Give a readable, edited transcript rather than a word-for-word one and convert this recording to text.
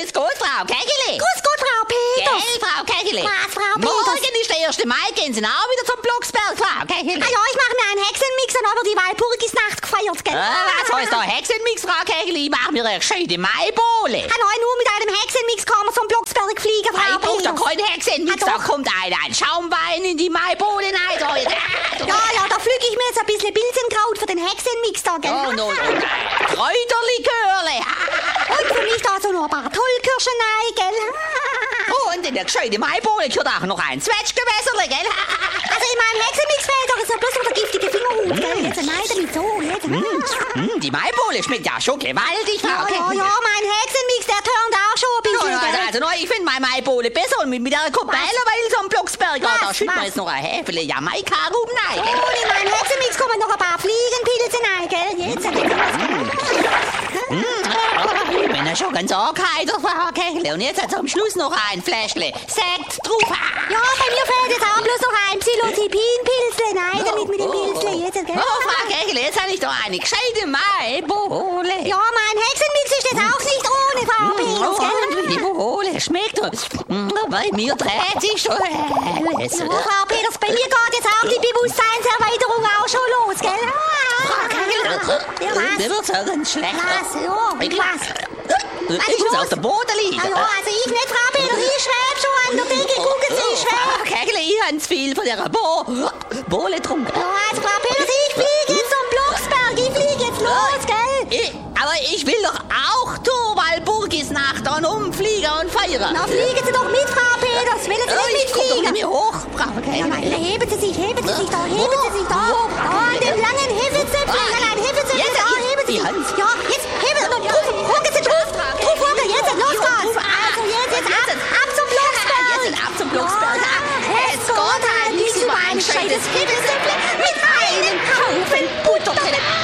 Grüß Gott, Frau Kägeli. Grüß Gott, Frau Peters. Gell, Frau Kägeli. Was, Frau Peters? Morgen ist der 1. Mai, gehen Sie auch wieder zum Blocksberg, Frau Kägeli. Ah ja, ich mache mir einen Hexenmix und habe die Walpurgisnacht gefeiert, gell? Was heißt da Hexenmix, Frau Kägeli? Ich mache mir eine gescheite Maibowle. Ah nein, nur mit einem Hexenmix kann man zum Blocksberg fliegen, Frau Ich brauche doch Peters. keinen Hexenmix, Ah, da doch. kommt ein Schaumwein in die Maibowle rein. Ja, da pflüge ich mir jetzt ein bisschen Bilsenkraut für den Hexenmix da, gell? Oh, no, Kräuterlikörle. Und für mich da so noch ein paar Tollkirschen rein, gell? Und in der gescheite Maibowle gehört auch noch ein Zwetschgewässerle, gell? Also in meinem Hexenmix fehlt doch jetzt noch bloß noch der giftige Fingerhut, gell? Jetzt nein, damit so, jetzt. Die Maibowle schmeckt ja schon gewaltig, Frau Kägeli. Ja, mein Hexenmix, der turnt auch schon ein bisschen, gell? Also, ich finde meine Maibowle besser und mit der Kopelle, weil so am Blocksberg, Was? da schütten wir Was? jetzt noch ein Häfele Jamaika rum rein. Und in meinen Hexenmix kommen noch ein paar Fliegenpilze rein, gell? Jetzt. Ich bin ja schon ganz angeheitert, Frau Kägeli. Und jetzt hat am Schluss noch ein Fläschle Sekt drauf. Ja, bei mir fehlt jetzt auch bloß noch ein Psilocybin-Pilzle rein, damit mit dem Pilzle jetzt, gell? Oh, Frau Kägeli, jetzt habe ich doch eine gescheite Maibowle. Ja, mein Hexenmix ist jetzt auch nicht ohne, Frau Peters, gell? Die Bowle schmeckt doch. Bei mir dreht sich schon alles. Ja, Frau Peters, bei mir geht jetzt auch die Bewusstseinserweiterung auch schon los, gell? Frau Kägeli, Ja, was? mir wird's ja ganz schlecht. Was? Ja, was? Ich muss auf dem Boden liegen. Ja, also ich nicht, Frau Peters, ich schweb schon an der Decke, gucken Sie, ich schweb. Frau Kägeli, ich habe zu viel von der Bowle getrunken. Ja, also Frau Peters, ich fliege jetzt zum Blocksberg, ich fliege jetzt los, gell? Aber ich will doch auch zur Walpurgisnacht und umfliegen und feiern. Na, fliegen Sie doch mit, Frau Peters, will Sie nicht Ich komm doch mitfliegen? nicht mehr hoch, Frau Ja, Kägeli. nein, heben Sie sich da, heben Sie sich da. Da an dem langen Hefezöpfchen, nein, heben Sie sich Jetzt, da, heben Sie die sich. Hand. Ja, jetzt heben Sie, rucken Sie drauf, rucken, jetzt, los geht's. Also jetzt, ab zum Blocksberg. Jetzt ab zum Blocksberg. Es geht halt nicht über ein gescheites Hefezöpfchen mit einem Haufen Butterpelle.